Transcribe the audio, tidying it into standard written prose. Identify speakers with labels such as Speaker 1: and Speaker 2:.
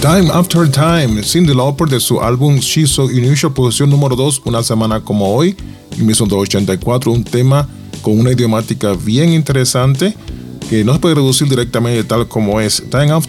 Speaker 1: Time After Time, Cyndi Lauper, de su álbum She's So Unusual, posición número 2, una semana como hoy, en 1984, un tema con una idiomática bien interesante que no se puede reducir directamente tal como es. Time After